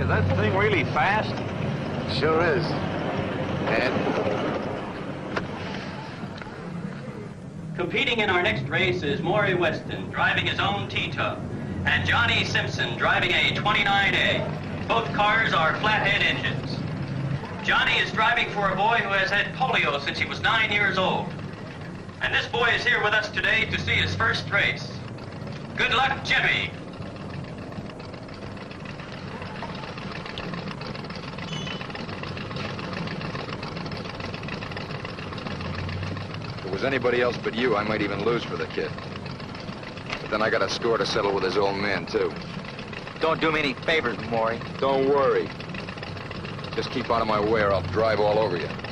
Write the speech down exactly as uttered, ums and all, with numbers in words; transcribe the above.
is that thing really fast? Sure is. Ed? Competing in our next race is Maury Weston, driving his own T-Tub, and Johnny Simpson, driving a twenty-nine A. Both cars are flathead engines. Johnny is driving for a boy who has had polio since he was nine years old. And this boy is here with us today to see his first race. Good luck, Jimmy. If it was anybody else but you, I might even lose for the kid. But then I got a score to settle with his old man, too. Don't do me any favors, Maury. Don't worry. Just keep out of my way or I'll drive all over you.